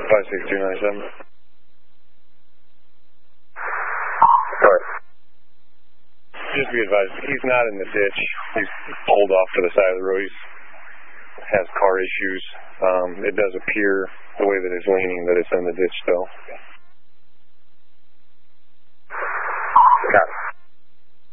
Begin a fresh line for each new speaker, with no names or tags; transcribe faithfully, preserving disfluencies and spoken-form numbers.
five six two nine seven.
Sorry.
Just be advised, he's not in the ditch. He's pulled off to the side of the road. He has car issues. Um, it does appear, the way that it's leaning, that it's in the ditch still.